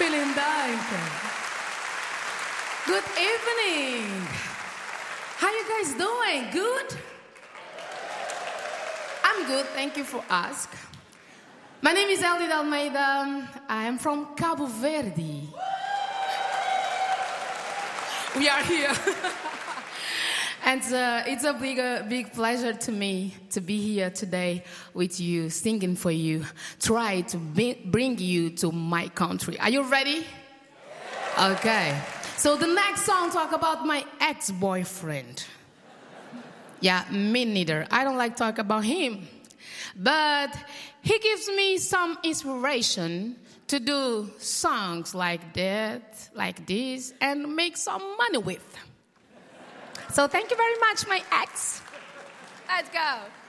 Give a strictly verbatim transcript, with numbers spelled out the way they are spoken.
Vielen Dank. Good evening. How you guys doing? Good? I'm good. Thank you for asking. My name is Elida Almeida. I am from Cabo Verde. We are here. And uh, it's a big, uh, big pleasure to me to be here today with you, singing for you, try to be, bring you to my country. Are you ready? Okay. So the next song talk about my ex-boyfriend. Yeah, me neither. I don't like talk about him. But he gives me some inspiration to do songs like that, like this, and make some money with. So thank you very much, my ex. Let's go.